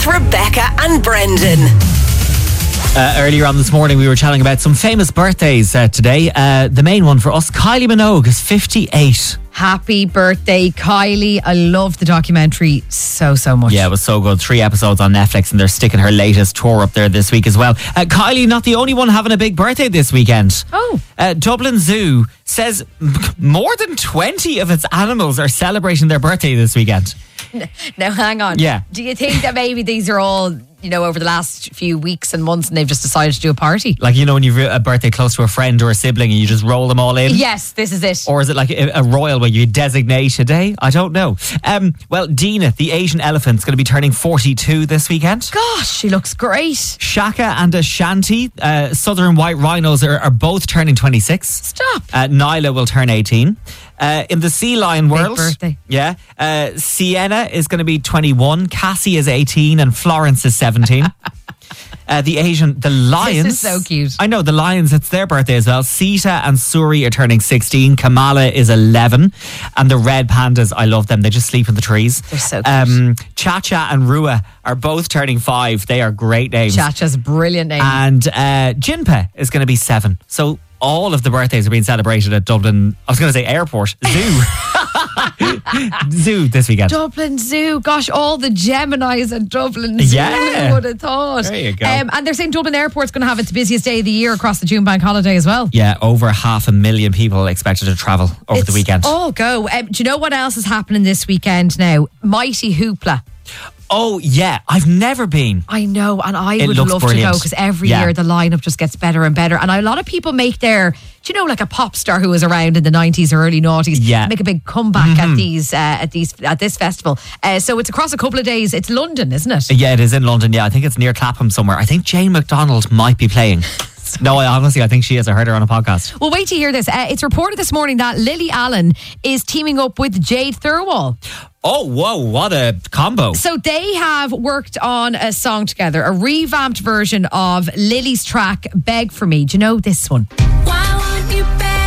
Rebecca and Brendan. Earlier on this morning, we were chatting about some famous birthdays today. The main one for us, Kylie Minogue, is 58. Happy birthday, Kylie. I love the documentary so much. Yeah, it was so good. 3 episodes on Netflix, and they're sticking her latest tour up there this week as well. Kylie, not the only one having a big birthday this weekend. Oh. Dublin Zoo says more than 20 of its animals are celebrating their birthday this weekend. Now, hang on. Yeah. Do you think that maybe these are all, over the last few weeks and months and they've just decided to do a party? Like, when you've a birthday close to a friend or a sibling and you just roll them all in? Yes, this is it. Or is it like a royal where you designate a day? I don't know. Well, Dina, the Asian elephant, is going to be turning 42 this weekend. Gosh, she looks great. Shaka and Ashanti, southern white rhinos, are both turning 26. Stop. Nyla will turn 18. In the sea lion world, birthday. Yeah, Sienna is going to be 21, Cassie is 18, and Florence is 17. The lions. This is so cute. I know, the lions, it's their birthday as well. Sita and Suri are turning 16. Kamala is 11. And the red pandas, I love them. They just sleep in the trees. They're so cute. Cha-Cha and Rua are both turning 5. They are great names. Cha-Cha's a brilliant name. And Jinpa is going to be 7. So all of the birthdays are being celebrated at Dublin. I was going to say airport. Zoo. Zoo this weekend. Dublin Zoo. Gosh, all the Geminis at Dublin Zoo. Yeah. Who would have thought? There you go. And they're saying Dublin Airport's going to have its busiest day of the year across the June bank holiday as well. Yeah, over 500,000 people expected to travel over the weekend. All go. Do you know what else is happening this weekend now? Mighty Hoopla. Oh, yeah. I've never been. I know, and I would looks love brilliant. to go because every year the lineup just gets better and better. And a lot of people make their, like a pop star who was around in the 90s or early noughties, make a big comeback at this festival. So it's across a couple of days. It's London, isn't it? Yeah, it is in London. Yeah, I think it's near Clapham somewhere. I think Jane McDonald might be playing. No, I think she is. I heard her on a podcast. Well, wait to hear this. It's reported this morning that Lily Allen is teaming up with Jade Thirlwall. Oh, whoa, what a combo. So they have worked on a song together, a revamped version of Lily's track, Beg For Me. Do you know this one? Why won't you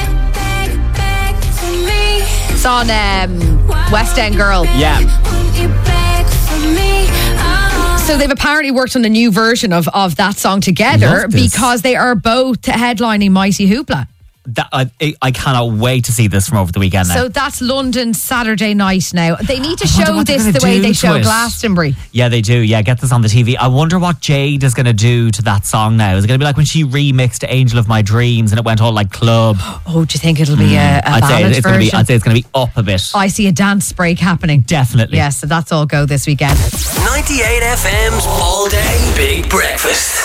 beg for me? It's on West End Girl. Yeah. Won't you beg for me? Oh. So they've apparently worked on a new version of that song together Love this. because they are both headlining Mighty Hoopla. I cannot wait to see this from over the weekend now. So that's London Saturday night now. They need to I wonder show what they're this gonna the way do they to show it. Glastonbury. Yeah, they do. Yeah, get this on the TV. I wonder what Jade is going to do to that song now. Is it going to be like when she remixed Angel of My Dreams and it went all like club? Oh, do you think it'll be a I'd say ballad it's going to be. version? I'd say it's going to be up a bit. I see a dance break happening. Definitely. Yes, so that's all go this weekend. 98 FM's All Day Big Breakfast.